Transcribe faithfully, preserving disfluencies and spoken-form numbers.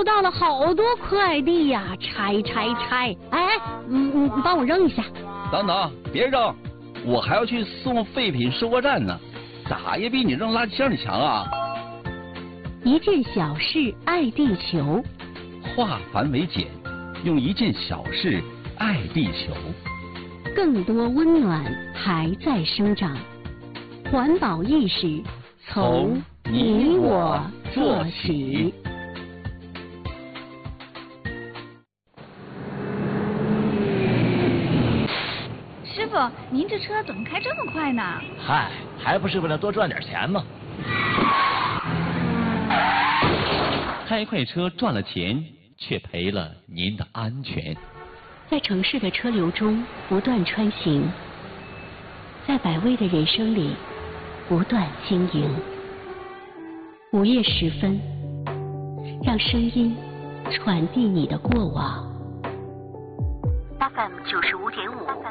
收到了好多快递呀，拆拆拆！哎，嗯嗯，帮我扔一下。 等等，别扔，我还要去送废品收货站呢，咋也比你扔垃圾箱里强啊！ 一件小事爱地球， 化繁为简，用一件小事爱地球。 更多温暖还在生长，环保意识从你我做起。 师傅，您这车怎么开这么快呢？ 嗨，还不是为了多赚点钱吗？ 开快车赚了钱，却赔了您的安全。 在城市的车流中不断穿行，在百味的人生里不断经营。午夜时分，让声音传递你的过往。F M 九十五点五，